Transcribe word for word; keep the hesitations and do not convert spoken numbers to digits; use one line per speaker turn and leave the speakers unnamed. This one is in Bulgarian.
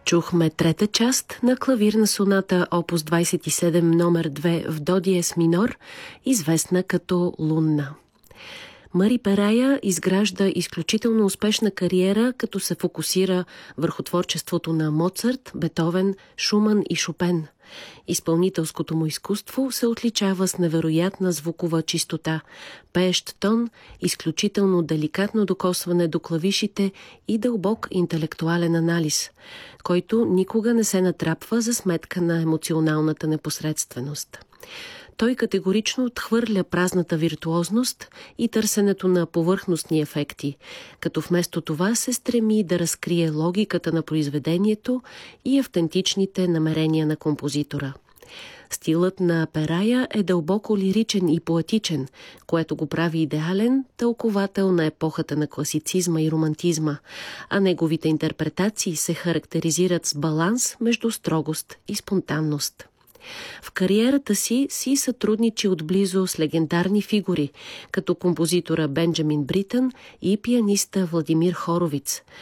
Чухме трета част на клавирна соната опус двадесет и седем номер две в до диез минор, известна като Лунна. Мари Перая изгражда изключително успешна кариера, като се фокусира върху творчеството на Моцарт, Бетовен, Шуман и Шопен. Изпълнителското му изкуство се отличава с невероятна звукова чистота, пеещ тон, изключително деликатно докосване до клавишите и дълбок интелектуален анализ, който никога не се натрапва за сметка на емоционалната непосредственост. Той категорично отхвърля празната виртуозност и търсенето на повърхностни ефекти, като вместо това се стреми да разкрие логиката на произведението и автентичните намерения на композитора. Стилът на Перая е дълбоко лиричен и поетичен, което го прави идеален тълковател на епохата на класицизма и романтизма, а неговите интерпретации се характеризират с баланс между строгост и спонтанност. В кариерата си си сътрудничи отблизо с легендарни фигури, като композитора Бенджамин Бритън и пианиста Владимир Хоровиц,